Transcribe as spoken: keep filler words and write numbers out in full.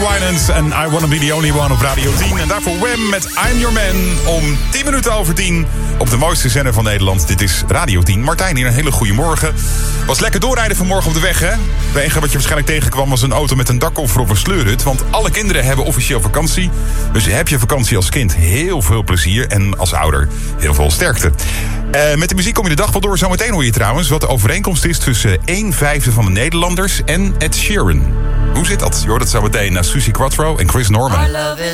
Winans en I Wanna Be The Only One op Radio tien. En daarvoor Wham met I'm Your Man om tien minuten over tien op de mooiste zender van Nederland. Dit is Radio tien. Martijn hier, een hele goede morgen. Was lekker doorrijden vanmorgen op de weg, hè? Het enige wat je waarschijnlijk tegenkwam was een auto met een dakkoffer of een sleurhut. Want alle kinderen hebben officieel vakantie. Dus heb je vakantie als kind, heel veel plezier. En als ouder, heel veel sterkte. Uh, met de muziek kom je de dag wel door. Zometeen hoor je trouwens wat de overeenkomst is tussen een vijfde van de Nederlanders en Ed Sheeran. Hoe zit dat? Je hoort het zo meteen naar Suzy Quatro en Chris Norman. Our love is